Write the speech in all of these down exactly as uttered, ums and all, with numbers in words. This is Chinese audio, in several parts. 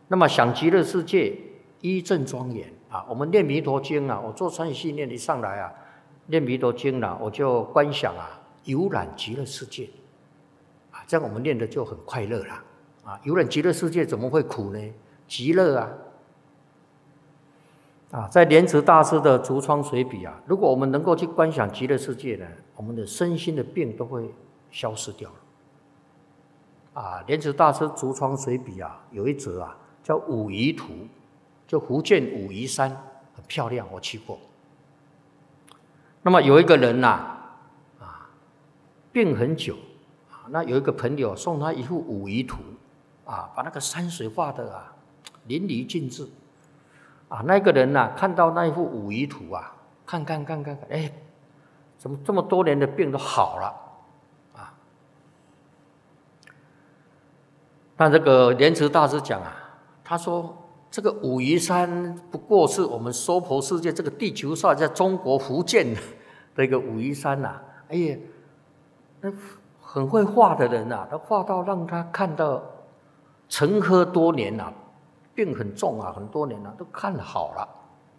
那么想极乐世界一正庄严啊，我们念弥陀经啊，我做参与训练一上来啊，念弥陀经啊，我就观想啊，游览极乐世界啊，这样我们念的就很快乐啦啊，游览极乐世界怎么会苦呢？极乐啊！啊，在莲池大师的竹窗随笔啊，如果我们能够去观想极乐世界呢，我们的身心的病都会消失掉了。啊，莲池大师竹窗随笔啊，有一则啊叫武夷图，就福建武夷山，很漂亮，我去过。那么有一个人呐、啊，啊，病很久，啊，那有一个朋友送他一幅武夷图，啊，把那个山水画的啊淋漓尽致。啊，那个人呐、啊，看到那一幅武夷图啊，看看看看看，哎，怎么这么多年的病都好了啊？那这个莲池大师讲啊，他说这个武夷山不过是我们娑婆世界这个地球上在中国福建的一个武夷山呐、啊，哎呀，那很会画的人呐、啊，他画到让他看到沉疴多年呐、啊。病很重啊，很多年了，都看好了。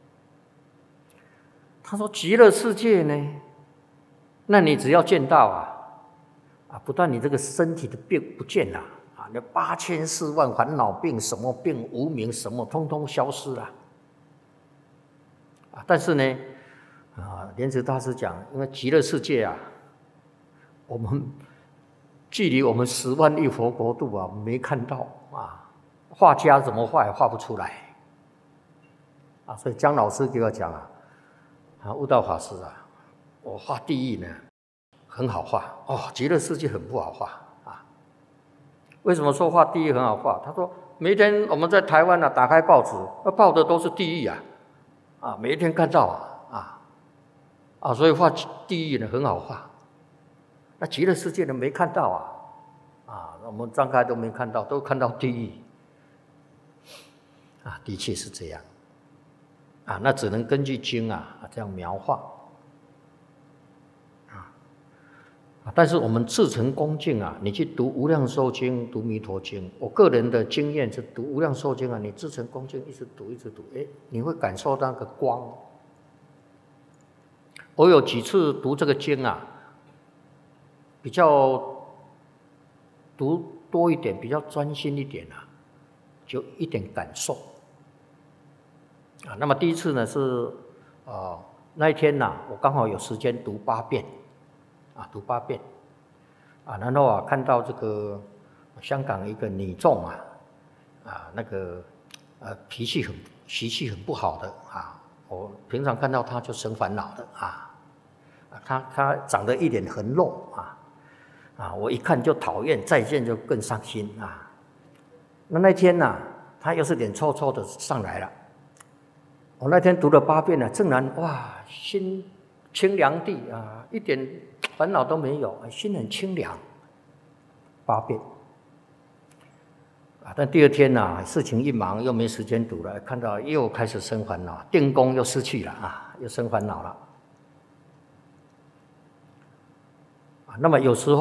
他说：“极乐世界呢，那你只要见到啊，啊，不但你这个身体的病不见了啊，那八千四万烦恼病、什么病、无明什么，通通消失了。啊，但是呢，啊，莲池大师讲，因为极乐世界啊，我们距离我们十万亿佛国度啊，没看到啊。”画家怎么画也画不出来啊！所以姜老师给我讲啊，啊，悟道法师啊，我画地狱呢很好画哦，极乐世界很不好画啊。为什么说画地狱很好画？他说每一天我们在台湾啊，打开报纸，那报的都是地狱啊，啊，每一天看到啊，啊，啊，所以画地狱呢很好画。那极乐世界呢没看到啊，啊，我们张开都没看到，都看到地狱。啊，的确是这样，啊，那只能根据经啊这样描画，啊，但是我们自诚恭敬啊，你去读《无量寿经》、读《弥陀经》，我个人的经验是读《无量寿经》啊，你自诚恭敬一直读一直读，哎，你会感受到那个光。我有几次读这个经啊，比较读多一点，比较专心一点啊，就一点感受。啊，那么第一次呢是，呃，那一天呐、啊，我刚好有时间读八遍，啊，读八遍，啊，然后啊看到这个香港一个女众啊，啊那个呃脾气很脾气很不好的啊，我平常看到她就生烦恼的啊，啊她她长得一脸横肉啊，啊我一看就讨厌，再见就更伤心啊。那那天呐、啊，她又是脸臭臭的上来了。我那天读了八遍了，正然哇，心清凉地啊，一点烦恼都没有，心很清凉。八遍啊，但第二天呢、啊，事情一忙又没时间读了，看到又开始生烦恼，定功又失去了啊，又生烦恼了。啊，那么有时候